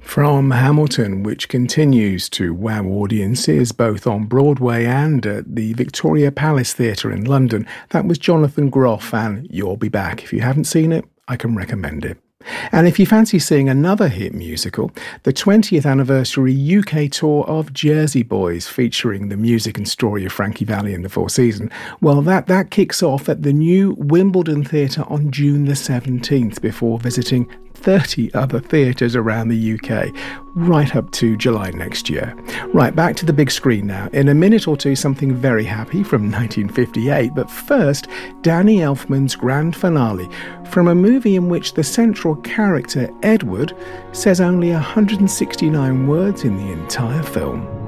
From Hamilton, which continues to wow audiences both on Broadway and at the Victoria Palace Theatre in London, that was Jonathan Groff and You'll Be Back. If you haven't seen it, I can recommend it. And if you fancy seeing another hit musical, the 20th anniversary UK tour of Jersey Boys, featuring the music and story of Frankie Valli and the Four Seasons, well, that kicks off at the new Wimbledon Theatre on June the 17th before visiting 30 other theatres around the UK, right up to July next year. Right, back to the big screen now. In a minute or two, something very happy from 1958, but first, Danny Elfman's grand finale from a movie in which the central character, Edward, says only 169 words in the entire film.